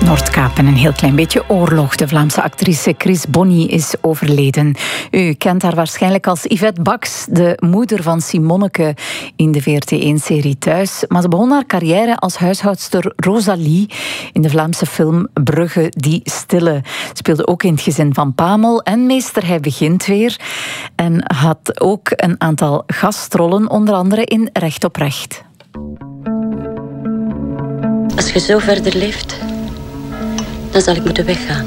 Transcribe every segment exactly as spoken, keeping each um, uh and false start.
Noordkaap en een heel klein beetje oorlog. De Vlaamse actrice Chris Bonny is overleden. U kent haar waarschijnlijk als Yvette Bax, de moeder van Simonneke in de V R T één-serie Thuis. Maar ze begon haar carrière als huishoudster Rosalie in de Vlaamse film Brugge die Stille. Speelde ook in Het gezin van Pamel en Meester Hij begint weer. En had ook een aantal gastrollen, onder andere in Recht op Recht. Als je zo verder leeft, dan zal ik moeten weggaan.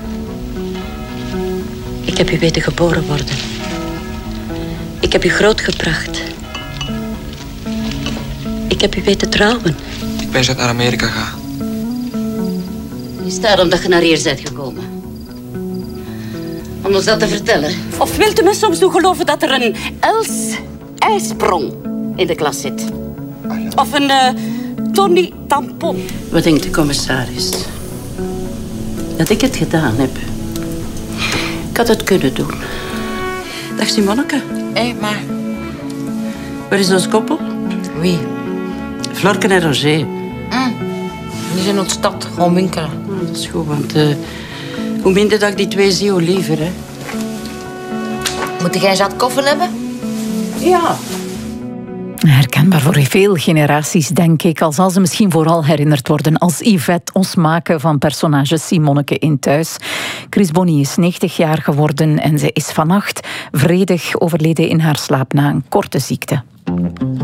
Ik heb u weten geboren worden. Ik heb u grootgebracht. Ik heb u weten trouwen. Ik ben net naar Amerika gaan. Is daarom dat je naar hier bent gekomen? Om ons dat te vertellen. Of wilt u me soms doen geloven dat er een Els ijsprong in de klas zit? Of een uh, Tony Tampon? Wat denkt de commissaris? Dat ik het gedaan heb. Ik had het kunnen doen. Dag Simonneke. Hé, hey, maar... Waar is ons koppel? Wie? Florke en Roger. Mm. Die zijn uit de stad, gewoon winkelen. Oh, dat is goed, want uh, hoe minder dat ik die twee zie, hoe liever, hè. Moet jij zat koffie hebben? Ja. Herkenbaar voor veel generaties, denk ik. Al zal ze misschien vooral herinnerd worden als Yvette, ons maken van personage Simonneke in Thuis. Chris Bonny is negentig jaar geworden en ze is vannacht vredig overleden in haar slaap na een korte ziekte.